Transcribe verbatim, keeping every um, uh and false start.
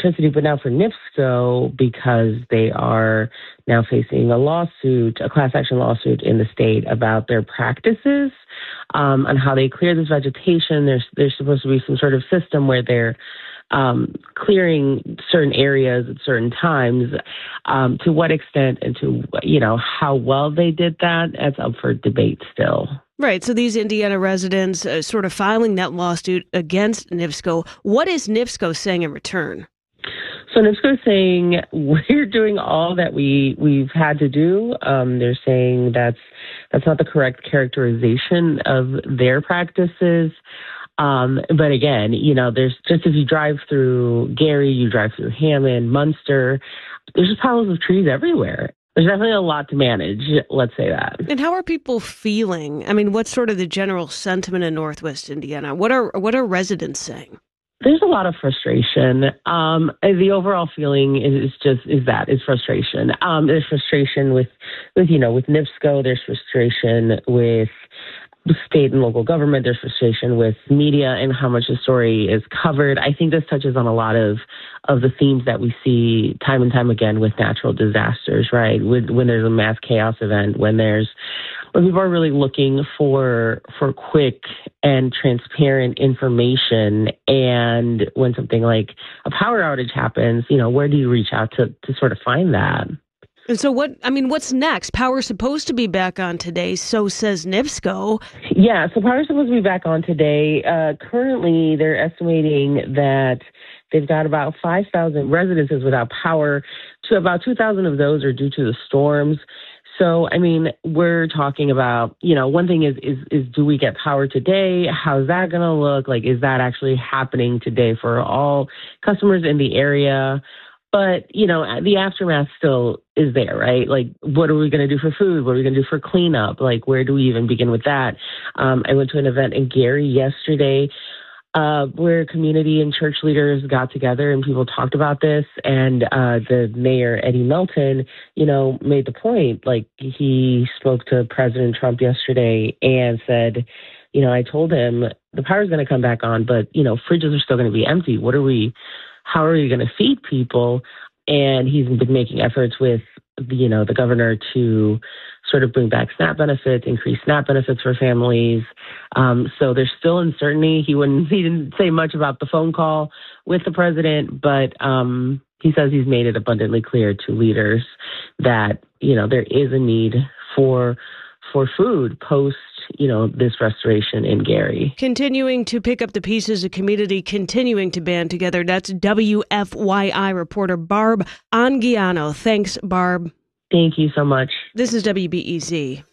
electricity. But now for NIPSCO, because they are now facing a lawsuit, a class action lawsuit in the state about their practices um, on how they clear this vegetation. There's there's supposed to be some sort of system where they're um, clearing certain areas at certain times. Um, to what extent and to, you know, how well they did that, that's up for debate still. Right. So these Indiana residents uh, sort of filing that lawsuit against NIPSCO. What is NIPSCO saying in return? So NIPSCO is saying we're doing all that we, we've had to do. Um, they're saying that's that's not the correct characterization of their practices. Um, but again, you know, there's just as you drive through Gary, you drive through Hammond, Munster, there's just piles of trees everywhere. There's definitely a lot to manage, let's say that. And how are people feeling? I mean, what's sort of the general sentiment in Northwest Indiana? What are what are residents saying? There's a lot of frustration. Um, the overall feeling is, is just is that is frustration. Um, there's frustration with, with you know with NIPSCO. There's frustration with state and local government. There's frustration with media and how much the story is covered. I think this touches on a lot of of the themes that we see time and time again with natural disasters, right? With, when there's a mass chaos event, when there's when people are really looking for for quick and transparent information, and when something like a power outage happens, you know, where do you reach out to to sort of find that? And so what, I mean, what's next? Power's supposed to be back on today, so says NIPSCO. Yeah, so power's supposed to be back on today. Uh, currently, they're estimating that they've got about five thousand residences without power. To about two thousand of those are due to the storms. So, I mean, we're talking about, you know, one thing is, is, is do we get power today? How's that going to look? Like, is that actually happening today for all customers in the area? But, you know, the aftermath still is there, right? Like, what are we going to do for food? What are we going to do for cleanup? Like, where do we even begin with that? Um, I went to an event in Gary yesterday uh, where community and church leaders got together and people talked about this. And uh, the mayor, Eddie Melton, you know, made the point, like, he spoke to President Trump yesterday and said, you know, I told him the power's going to come back on, but, you know, fridges are still going to be empty. What are we... How are you going to feed people? And he's been making efforts with, you know, the governor to sort of bring back SNAP benefits, increase SNAP benefits for families. Um, so there's still uncertainty. He wouldn't, he didn't say much about the phone call with the president, but um, he says he's made it abundantly clear to leaders that, you know, there is a need for for food post, you know, this restoration in Gary. Continuing to pick up the pieces of community, continuing to band together. That's W F Y I reporter Barb Anguiano. Thanks, Barb. Thank you so much. This is W B E Z.